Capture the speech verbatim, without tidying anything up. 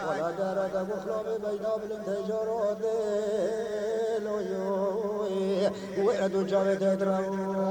ولا دار تقول بين بلن تجرد لوي وعد جابت درو